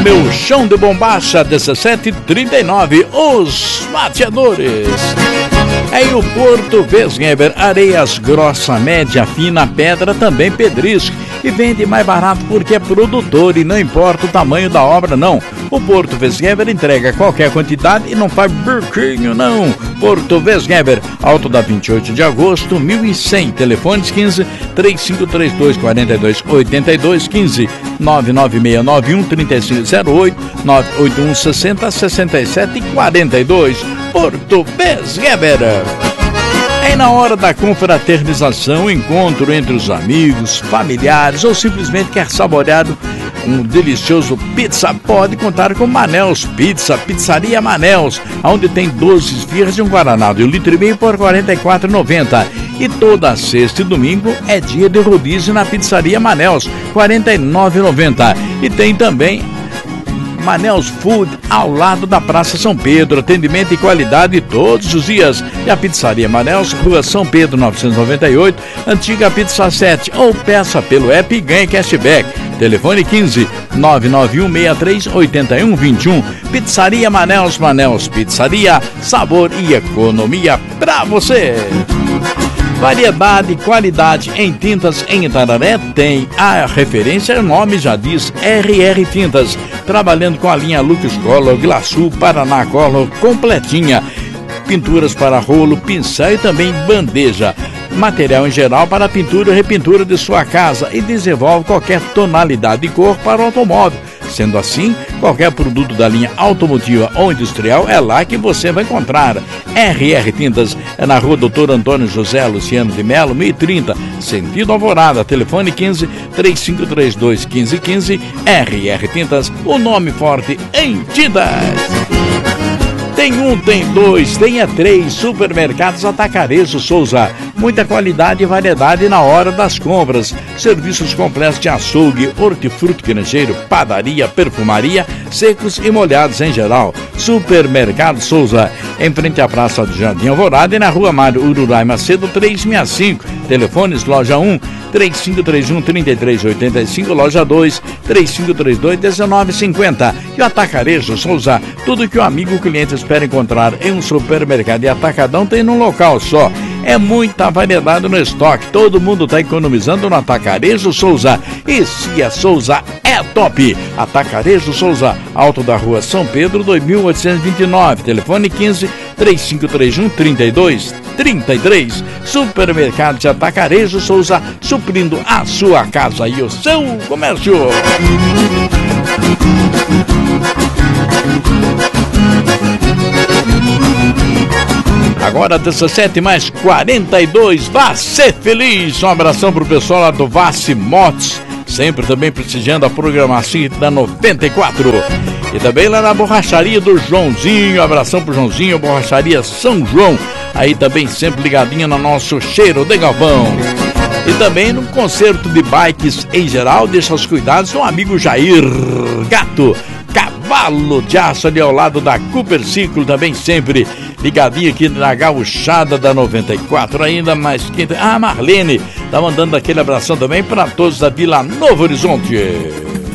meu chão de bombacha, 17h39, os mateadores. Em o Porto Vesgeber, areias grossa, média, fina, pedra, também pedrisco. E vende mais barato porque é produtor e não importa o tamanho da obra, não. O Porto Vesgeber entrega qualquer quantidade e não faz burquinho, não. Porto Vesgeber, Alto da 28 de agosto, 1100. Telefones 15 3532 4282 15 99691 3508 981 60 67 42. Porto Vesgeber. É na hora da confraternização, encontro entre os amigos, familiares ou simplesmente quer saborear um delicioso pizza, pode contar com Manels Pizza, Pizzaria Manels, onde tem 12 esfirras e um guaraná de 1,5 litro por R$ 44,90. E toda sexta e domingo é dia de rodízio na Pizzaria Manels, R$ 49,90. E tem também Manels Food, ao lado da Praça São Pedro. Atendimento e qualidade todos os dias. E a Pizzaria Manels, Rua São Pedro 998, Antiga Pizza 7. Ou peça pelo app e ganhe cashback. Telefone 15 991 63 81 21. Pizzaria Manels, Manels Pizzaria, sabor e economia pra você. Variedade e qualidade em tintas em Itararé tem. A referência, o nome já diz, RR Tintas. Trabalhando com a linha Lux Color, Glaçu, Paraná Color, completinha. Pinturas para rolo, pincel e também bandeja. Material em geral para pintura e repintura de sua casa e desenvolve qualquer tonalidade de cor para o automóvel. Sendo assim, qualquer produto da linha automotiva ou industrial é lá que você vai encontrar. RR Tintas é na rua Doutor Antônio José Luciano de Melo, 1030, sentido Alvorada. Telefone 15 3532 1515. RR Tintas, o nome forte em tintas. Tem um, tem dois, tem três. Supermercados Atacarejo Souza. Muita qualidade e variedade na hora das compras. Serviços completos de açougue, hortifruti granjeiro, padaria, perfumaria, secos e molhados em geral. Supermercado Souza. Em frente à Praça do Jardim Alvorada e na Rua Mário Ururai Macedo 365. Telefones loja 1 3531 3385, loja 2 3532 1950. E o Atacarejo Souza, tudo que o amigo cliente espera encontrar em um supermercado e atacadão tem num local só. É muita variedade no estoque, todo mundo está economizando no Atacarejo Souza. E se a Souza é top. Atacarejo Souza, Alto da Rua São Pedro 2829. Telefone 15 3531 3233. Supermercado de Atacarejo Souza, suprindo a sua casa e o seu comércio. Agora 17h42, vá ser feliz. Um abração pro pessoal lá do Vassi Motos, sempre também prestigiando a programação da 94. E também lá na borracharia do Joãozinho, abração pro Joãozinho, borracharia São João, aí também sempre ligadinho no nosso cheiro de galvão. E também no concerto de bikes em geral, deixa os cuidados do amigo Jair Gato, cavalo de aço ali ao lado da Cooper Ciclo, também sempre ligadinho aqui na gauchada da 94, ainda mais quente. A Marlene tá mandando aquele abração também para todos da Vila Novo Horizonte.